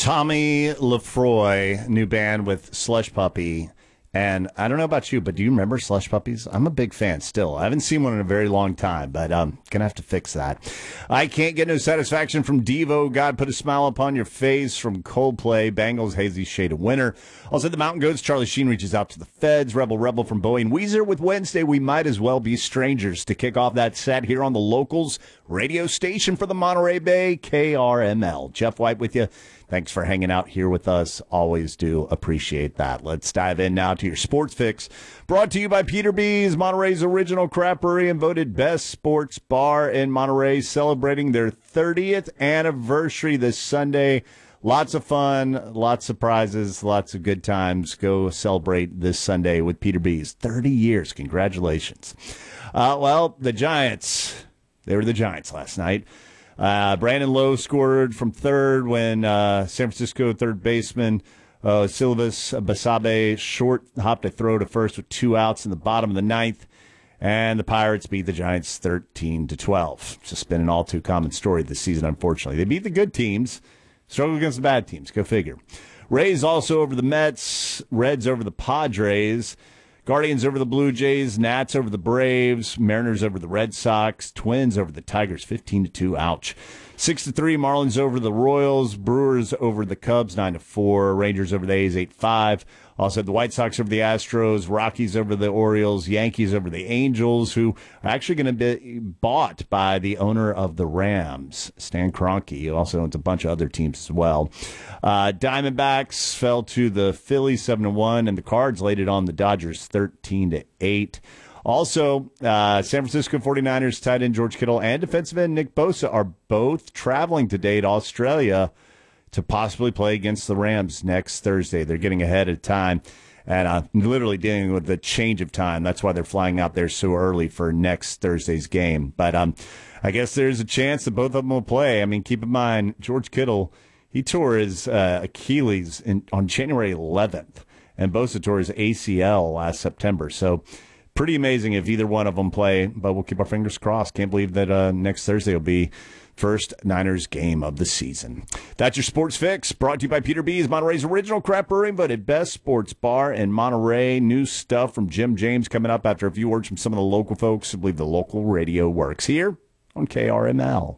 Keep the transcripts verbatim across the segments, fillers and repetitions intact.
Tommy Lefroy, new band with Slush Puppy. And I don't know about you, but do you remember Slush Puppies? I'm a big fan still. I haven't seen one in a very long time, but I'm um, going to have to fix that. I Can't Get No Satisfaction from Devo. God Put a Smile Upon Your Face from Coldplay. Bangles, Hazy Shade of Winter. Also, The Mountain Goats, Charlie Sheen Reaches Out to the Feds. Rebel Rebel from Bowie and Weezer with Wednesday. We Might As Well Be Strangers to kick off that set here on the Locals radio station for the Monterey Bay, K R M L. Jeff White with you. Thanks for hanging out here with us. Always do appreciate that. Let's dive in now to your sports fix. Brought to you by Peter B's, Monterey's original craft brewery and voted best sports bar in Monterey, celebrating their thirtieth anniversary this Sunday. Lots of fun, lots of prizes, lots of good times. Go celebrate this Sunday with Peter B's. thirty years. Congratulations. Uh, well, the Giants, they were the Giants last night. Uh, Brandon Lowe scored from third when uh, San Francisco third baseman uh, Silvus Basabe short hopped a throw to first with two outs in the bottom of the ninth, and the Pirates beat the Giants thirteen to twelve. It's just been an all too common story this season, unfortunately. They beat the good teams, struggle against the bad teams. Go figure. Rays also over the Mets, Reds over the Padres. Guardians over the Blue Jays, Nats over the Braves, Mariners over the Red Sox, Twins over the Tigers, fifteen to two. Ouch. six to three, Marlins over the Royals, Brewers over the Cubs, nine to four, Rangers over the A's, eight five. Also the White Sox over the Astros, Rockies over the Orioles, Yankees over the Angels, who are actually going to be bought by the owner of the Rams, Stan Kroenke. He also owns a bunch of other teams as well. Uh, Diamondbacks fell to the Phillies seven to one, and the Cards laid it on the Dodgers thirteen to eight. Also, uh, San Francisco forty-niners tight end George Kittle and defensive end Nick Bosa are both traveling today to Australia to possibly play against the Rams next Thursday. They're getting ahead of time and uh, literally dealing with the change of time. That's why they're flying out there so early for next Thursday's game. But um, I guess there's a chance that both of them will play. I mean, keep in mind, George Kittle, he tore his uh, Achilles in, on January eleventh, and Bosa tore his A C L last September. So pretty amazing if either one of them play, but we'll keep our fingers crossed. Can't believe that uh, next Thursday will be first Niners game of the season. That's your Sports Fix, brought to you by Peter B's, Monterey's original craft brewery, voted best sports bar in Monterey. New stuff from Jim James coming up after a few words from some of the local folks who believe the local radio works here on K R M L.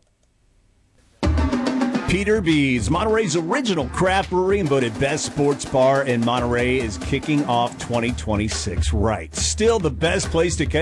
Peter B's, Monterey's original craft brewery and voted best sports bar in Monterey, is kicking off twenty twenty-six right. Still the best place to catch